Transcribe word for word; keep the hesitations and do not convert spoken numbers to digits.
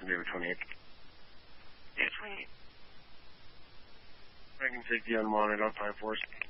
November twenty-eighth. Yeah, twenty-eight. I can take the unwanted on five fours.